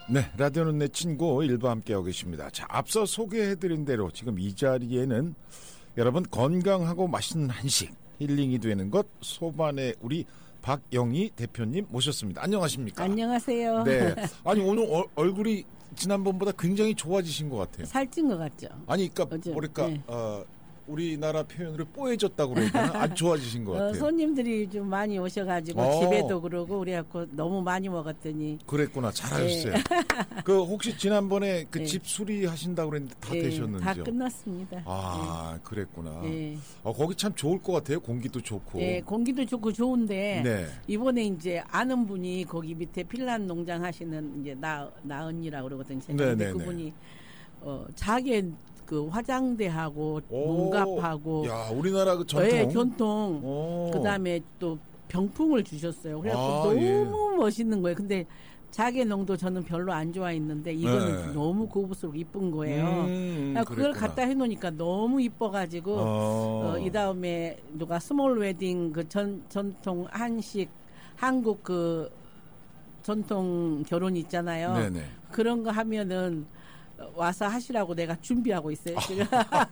네, 라디오는 내 친구 일부 함께하고 계십니다. 자, 앞서 소개해드린 대로 지금 이 자리에는 여러분 건강하고 맛있는 한식, 힐링이 되는 것 소반의 우리 박영희 대표님 모셨습니다. 안녕하십니까? 안녕하세요. 네, 아니 오늘 얼굴이 지난번보다 굉장히 좋아지신 것 같아요. 살찐 것 같죠? 아니, 그러니까 뭐랄까 네. 우리나라 표현으로 뽀해졌다고 그러니까 아주 좋아지신 것 같아요. 손님들이 좀 많이 오셔가지고 집에도 그러고 그래갖고 너무 많이 먹었더니 그랬구나. 잘하셨어요. 네. 그 혹시 지난번에 그 집 수리하신다고 그랬는데 다 되셨는지요? 다 끝났습니다. 아, 그랬구나. 거기 참 좋을 것 같아요. 공기도 좋고. 네, 공기도 좋고 좋은데 네. 이번에 이제 아는 분이 거기 밑에 핀란 농장 하시는 이제 나은이라고 그러거든요. 근데 그분이 자기 그 화장대하고 문갑하고 야, 우리나라 그 전통. 네, 전통. 그다음에 또 병풍을 주셨어요. 그래서 너무 멋있는 거예요. 근데 자개농도 저는 별로 안 좋아했는데 이거는 너무 고급스럽고 이쁜 거예요. 그걸 갖다 해놓으니까 너무 이뻐가지고 이 다음에 누가 스몰 웨딩 그 전통 한식 한국 그 전통 결혼 있잖아요. 네네. 그런 거 하면은 와서 하시라고 내가 준비하고 있어요. 지금.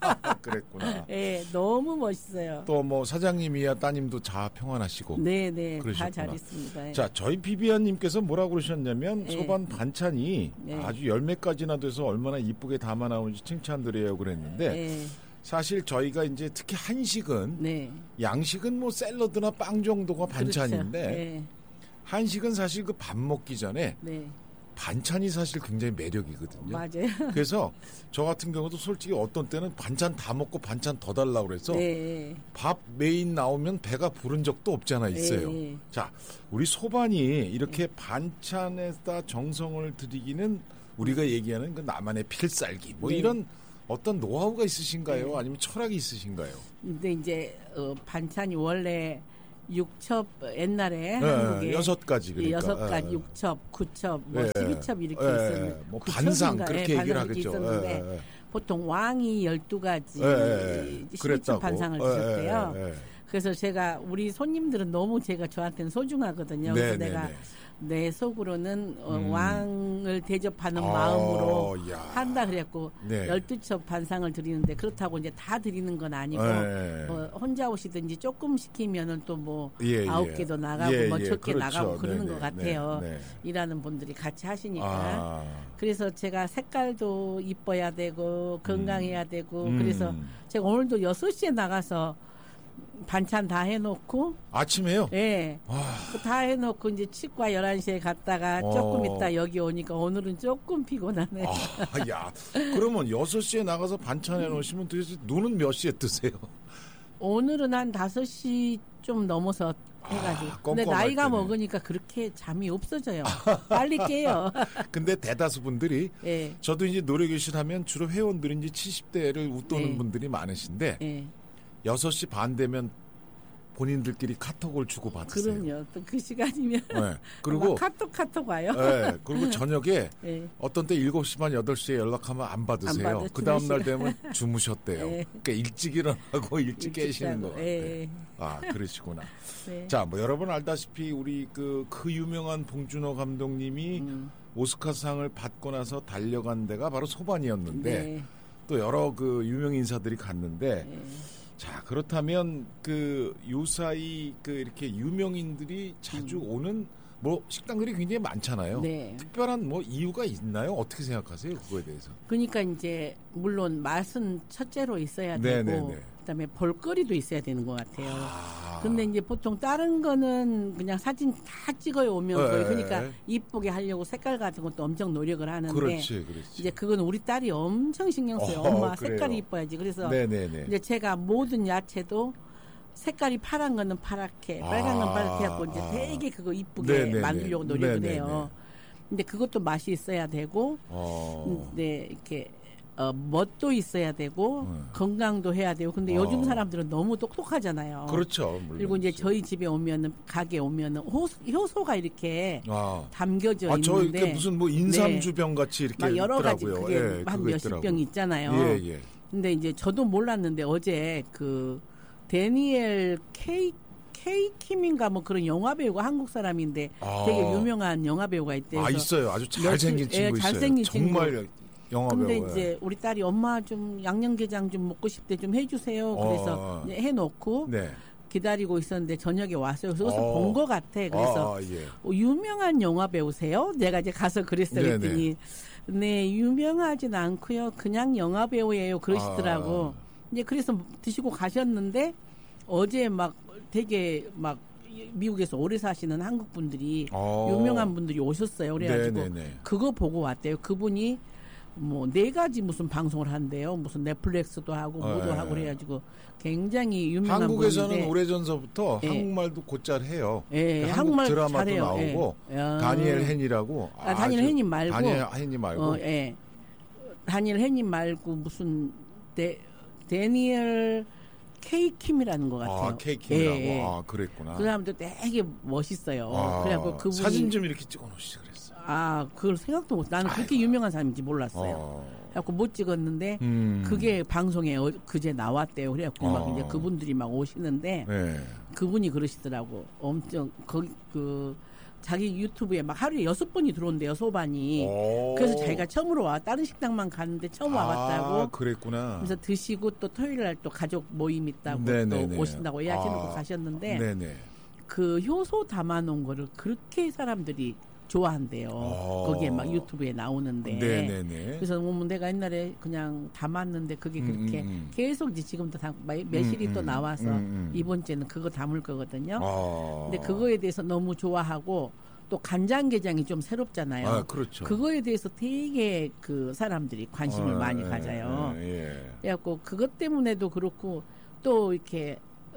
그랬구나. 네, 너무 멋있어요. 또 뭐 사장님이야 따님도 자 평안하시고. 네네, 다 잘 있습니다. 자, 저희 비비안님께서 뭐라고 그러셨냐면 소반 반찬이 아주 10매까지나 돼서 얼마나 이쁘게 담아 나오는지 칭찬드려요 그랬는데 사실 저희가 이제 특히 한식은 양식은 뭐 샐러드나 빵 정도가 반찬인데 한식은 사실 그 밥 먹기 전에 반찬이 사실 굉장히 매력이거든요. 맞아요. 그래서 저 같은 경우도 솔직히 어떤 때는 반찬 다 먹고 반찬 더 달라고 그래서 밥 메인 나오면 배가 부른 적도 없잖아 있어요. 자, 우리 소반이 이렇게 반찬에다 정성을 들이기는 우리가 얘기하는 그 나만의 필살기 뭐 이런 어떤 노하우가 있으신가요? 아니면 철학이 있으신가요? 근데 이제 반찬이 원래 6첩 옛날에 한국에 6가지 그러니까 6가지 6첩, 9첩, 뭐 12첩 이렇게 있었는데 뭐 반상 그렇게 얘기를 하겠죠. 있었는데 보통 왕이 12가지 12첩 반상을 드셨대요. 그래서 제가 우리 손님들은 너무 저한테는 소중하거든요. 그래서 내가 내 속으로는 왕을 대접하는 마음으로 한다 그랬고 12첩 반상을 드리는데 그렇다고 이제 다 드리는 건 아니고 뭐 혼자 오시든지 조금 시키면은 또 뭐 9개도 나가고 뭐 적게 나가고 그러는 것 같아요. 일하는 분들이 같이 하시니까. 그래서 제가 색깔도 이뻐야 되고 건강해야 되고 그래서 제가 오늘도 6시에 나가서 반찬 다 해놓고 아침에요? 네. 다 해놓고 이제 치과 11시에 갔다가 조금 있다 여기 오니까 오늘은 조금 피곤하네. 야, 그러면 6시에 나가서 반찬 해놓으시면 도대체 눈은 몇 시에 뜨세요? 오늘은 한 5시 좀 넘어서 해가지고. 근데 나이가 먹으니까 그렇게 잠이 없어져요. 빨리 깨요. 근데 대다수 분들이 저도 이제 노래교실 하면 주로 회원들이 이제 70대를 웃도는 분들이 많으신데 6시 반 되면 본인들끼리 카톡을 주고 받으세요. 그럼요. 또 그 시간이면 그리고 카톡 와요. 그리고 저녁에 어떤 때 7시 반 8시에 연락하면 안 받으세요. 그 다음 날 되면 주무셨대요. 그러니까 일찍 일어나고 일찍 깨시는 거 같아요. 아, 그러시구나. 자, 뭐 여러분 알다시피 우리 그 유명한 봉준호 감독님이 오스카상을 받고 나서 달려간 데가 바로 소반이었는데 또 여러 그 유명 인사들이 갔는데 자, 그렇다면 그 요사이 그 이렇게 유명인들이 자주 오는 뭐 식당들이 굉장히 많잖아요. 특별한 뭐 이유가 있나요? 어떻게 생각하세요? 그거에 대해서? 그러니까 이제 물론 맛은 첫째로 있어야 되고 그다음에 볼거리도 있어야 되는 것 같아요. 근데 이제 보통 다른 거는 그냥 사진 다 찍어요 오면 그러니까 이쁘게 하려고 색깔 같은 것도 엄청 노력을 하는데 그렇지. 이제 그건 우리 딸이 엄청 신경 써요. 엄마 그래요. 색깔이 이뻐야지. 그래서 이제 제가 모든 야채도 색깔이 파란 거는 파랗게 빨간 건 빨갛게 하고 이제 되게 그거 이쁘게 만들려고 노력을 해요. 근데 그것도 맛이 있어야 되고 이렇게 멋도 있어야 되고 건강도 해야 되고 근데 요즘 사람들은 너무 똑똑하잖아요. 그렇죠. 그리고 이제 저희 집에 오면은 가게 오면은 효소가 이렇게 담겨져 있는데 저 이렇게 무슨 뭐 인삼주병 같이 이렇게 막 여러 가지 있더라고요. 그게 한 몇십 병 있잖아요. 근데 이제 저도 몰랐는데 어제 그 데니엘 K킴인가 뭐 그런 영화 배우가 한국 사람인데 되게 유명한 영화 배우가 있대요. 있어요. 아주 잘생긴 친구 있어요. 잘생긴 정말 친구. 영화 근데 배우. 이제 우리 딸이 엄마 좀 양념게장 좀 먹고 싶대 좀 해주세요. 그래서 이제 해놓고 네. 기다리고 있었는데 저녁에 왔어요. 그래서 본 것 같아. 그래서 예. 유명한 영화 배우세요? 내가 이제 가서 그랬어요. 그랬더니 네 유명하진 않고요. 그냥 영화 배우예요. 그러시더라고. 이제 그래서 드시고 가셨는데 어제 막 되게 막 미국에서 오래 사시는 한국 분들이 유명한 분들이 오셨어요. 그래가지고 그거 보고 왔대요. 그분이 뭐 4가지 무슨 방송을 한대요. 무슨 넷플릭스도 하고 뭐도 하고 그래가지고 굉장히 유명한 한국에서는 분인데 오래전서부터 한국말도 곧잘 해요. 한국말 드라마도 잘해요. 나오고 다니엘 헨이라고 다니엘 헨이 말고 다니엘 헨이 말고 다니엘 헨이 말고 무슨 데니엘 K킴이라는 것 같아요. K킴이라고. 그랬구나. 그 사람도 되게 멋있어요. 그래갖고 그분이 사진 좀 이렇게 찍어놓으시지 그랬어요. 그걸 생각도 못. 나는 그렇게 유명한 사람인지 몰랐어요. 그래갖고 못 찍었는데 그게 방송에 그제 나왔대요. 그래갖고 막 이제 그분들이 막 오시는데 그분이 그러시더라고. 엄청 자기 유튜브에 막 하루에 6번이 들어온대요, 소반이. 그래서 자기가 처음으로 다른 식당만 갔는데 처음 와봤다고. 그랬구나. 그래서 드시고 또 토요일 날 또 가족 모임 있다고 또 오신다고 예약해놓고 가셨는데 그 효소 담아놓은 거를 그렇게 사람들이 좋아한대요. 거기에 막 유튜브에 나오는데. 그래서 내가 옛날에 그냥 담았는데 그게 그렇게 계속 이제 지금도 매실이 또 나와서 이번 주에는 그거 담을 거거든요. 근데 그거에 대해서 너무 좋아하고 또 간장게장이 좀 새롭잖아요. 그렇죠. 그거에 대해서 되게 그 사람들이 관심을 많이 가져요. 그래갖고 그것 때문에도 그렇고 또 이렇게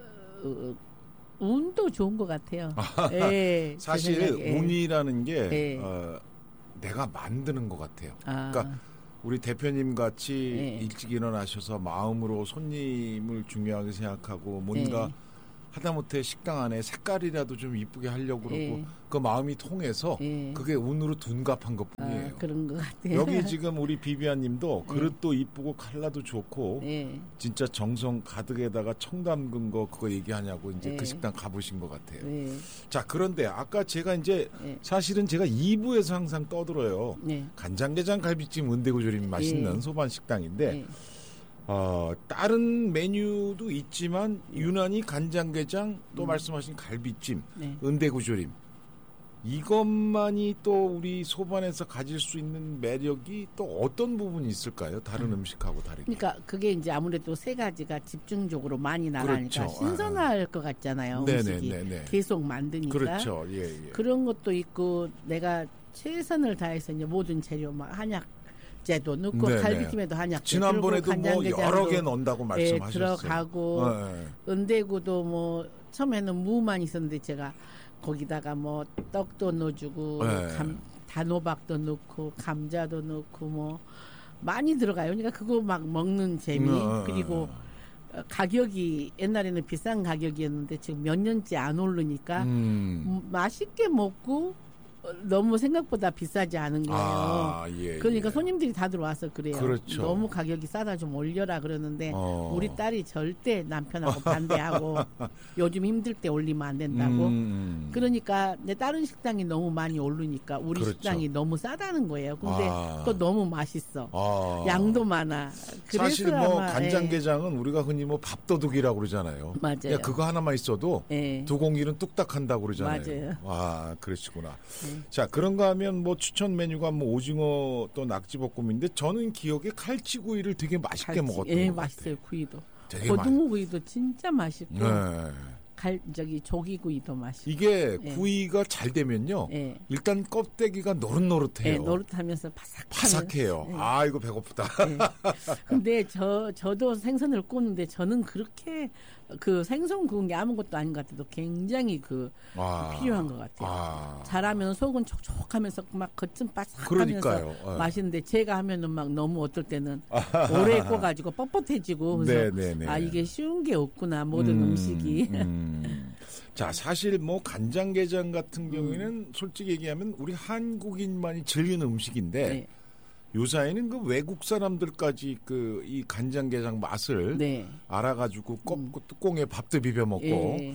운도 좋은 것 같아요. 사실 운이라는 게 내가 만드는 것 같아요. 그러니까 우리 대표님 같이 일찍 일어나셔서 마음으로 손님을 중요하게 생각하고 뭔가 하다못해 식당 안에 색깔이라도 좀 이쁘게 하려고 그러고 그 마음이 통해서 그게 운으로 둔갑한 것뿐이에요. 그런 것 같아요. 여기 지금 우리 비비안님도 그릇도 이쁘고 칼라도 좋고 진짜 정성 가득에다가 청 담근 거 그거 얘기하냐고 이제 그 식당 가보신 것 같아요. 자, 그런데 아까 제가 이제 사실은 제가 2부에서 항상 떠들어요. 간장게장 갈비찜 은대구조림 맛있는 소반 식당인데 다른 메뉴도 있지만 유난히 간장게장 또 말씀하신 갈비찜, 은대구조림 이것만이 또 우리 소반에서 가질 수 있는 매력이 또 어떤 부분이 있을까요? 다른 음식하고 다르게. 그러니까 그게 이제 아무래도 3가지가 집중적으로 많이 나가니까 신선할 것 같잖아요. 음식이 계속 만드니까. 그렇죠. 그런 것도 있고 내가 최선을 다해서 이제 모든 재료 막 한약 도 넣고 갈비찜에도 한약 지난번에도 뭐 여러 개 넣는다고 말씀하셨어요. 들어가고 은대구도 뭐 처음에는 무만 있었는데 제가 거기다가 뭐 떡도 넣어주고 단호박도 넣고 감자도 넣고 뭐 많이 들어가요. 그러니까 그거 막 먹는 재미 그리고 가격이 옛날에는 비싼 가격이었는데 지금 몇 년째 안 오르니까 맛있게 먹고 너무 생각보다 비싸지 않은 거예요. 그러니까 손님들이 다 들어와서 그래요. 그렇죠. 너무 가격이 싸다 좀 올려라 그러는데 우리 딸이 절대 남편하고 반대하고 요즘 힘들 때 올리면 안 된다고. 그러니까 내 다른 식당이 너무 많이 오르니까 우리 식당이 너무 싸다는 거예요. 근데 또 너무 맛있어. 양도 많아. 사실 뭐 간장게장은 우리가 흔히 뭐 밥도둑이라고 그러잖아요. 맞아요. 그거 하나만 있어도 2공기는 뚝딱 한다고 그러잖아요. 맞아요. 그러시구나. 자, 그런가 하면 뭐 추천 메뉴가 뭐 오징어 또 낙지볶음인데 저는 기억에 칼치구이를 되게 맛있게 먹었던 것 같아요. 맛있어요. 구이도. 고등어 구이도 진짜 맛있고. 조기구이도 맛있고. 이게 구이가 잘 되면요. 일단 껍데기가 노릇노릇해요. 노릇하면서 바삭해요. 이거 배고프다. 근데 저도 생선을 굽는데 저는 그렇게 그 생선 구운 게 아무것도 아닌 것 같아도 굉장히 필요한 것 같아요. 잘하면 속은 촉촉하면서 막 겉은 바삭하면서 맛있는데 제가 하면은 막 너무 어떨 때는 오래 구워가지고 뻣뻣해지고 그래서 이게 쉬운 게 없구나 모든 음식이. 자, 사실 뭐 간장게장 같은 경우에는 솔직히 얘기하면 우리 한국인만이 즐기는 음식인데 요사이는 그 외국 사람들까지 이 간장게장 맛을 알아가지고 뚜껑에 밥도 비벼 먹고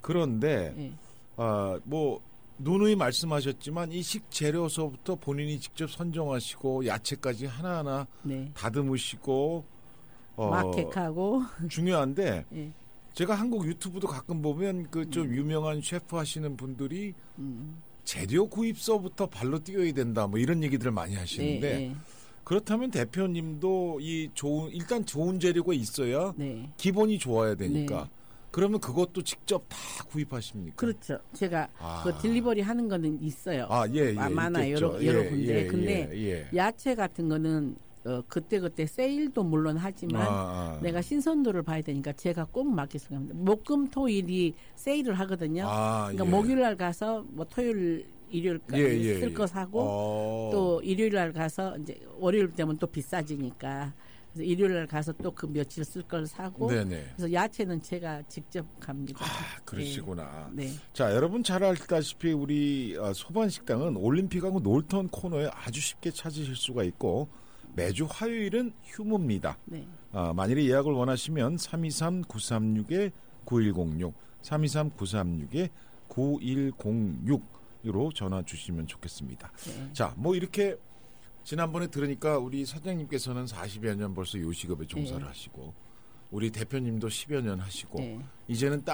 그런데 뭐 누누이 말씀하셨지만 이 식재료서부터 본인이 직접 선정하시고 야채까지 하나하나 다듬으시고 마켓하고 중요한데 제가 한국 유튜브도 가끔 보면 그 좀 유명한 셰프 하시는 분들이 재료 구입서부터 발로 뛰어야 된다 뭐 이런 얘기들을 많이 하시는데 그렇다면 대표님도 일단 좋은 재료가 있어야 기본이 좋아야 되니까 그러면 그것도 직접 다 구입하시습니까? 그렇죠. 제가 그 딜리버리 하는 거는 있어요. 많아요. 있겠죠. 여러 군데. 근데 야채 같은 거는 그때 세일도 물론 하지만 내가 신선도를 봐야 되니까 제가 꼭 맡기서 합니다. 목금토일이 세일을 하거든요. 그러니까 목요일날 가서 뭐 토요일 일요일까지 쓸 거 사고 또 일요일날 가서 이제 월요일 되면 또 비싸지니까 그래서 일요일날 가서 또 그 며칠 쓸 걸 사고 그래서 야채는 제가 직접 갑니다. 그러시구나. 자, 여러분 잘 알다시피 우리 소반식당은 올림픽하고 놀턴 코너에 아주 쉽게 찾으실 수가 있고 매주 화요일은 휴무입니다. 만일에 예약을 원하시면 323-936-9106 323-936-9106으로 전화 주시면 좋겠습니다. 자, 뭐 이렇게 지난번에 들으니까 우리 사장님께서는 40여 년 벌써 요식업에 종사를 하시고 우리 대표님도 10여 년 하시고 이제는